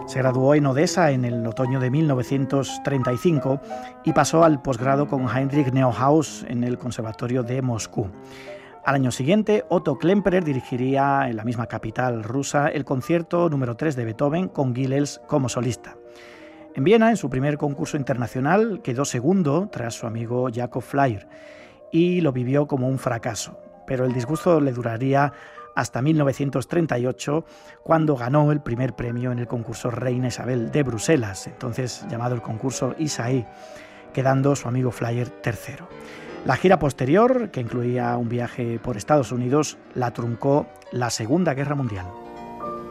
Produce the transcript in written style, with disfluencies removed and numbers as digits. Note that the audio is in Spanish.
Se graduó en Odessa en el otoño de 1935 y pasó al posgrado con Heinrich Neuhaus en el Conservatorio de Moscú. Al año siguiente, Otto Klemperer dirigiría en la misma capital rusa el concierto número 3 de Beethoven con Gilels como solista. En Viena, en su primer concurso internacional, quedó segundo tras su amigo Jakob Flier y lo vivió como un fracaso, pero el disgusto le duraría hasta 1938, cuando ganó el primer premio en el concurso Reina Isabel de Bruselas, entonces llamado el concurso Isaí, quedando su amigo Flier tercero. La gira posterior, que incluía un viaje por Estados Unidos, la truncó la Segunda Guerra Mundial.